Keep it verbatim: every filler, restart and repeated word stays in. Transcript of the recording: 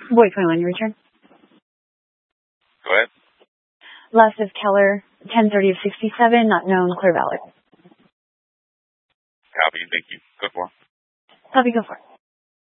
Boy twenty-one, your return. Go ahead. Last is Keller, ten thirty of sixty-seven, not known, clear valid. Copy, thank you. Go for it. Copy, go for it.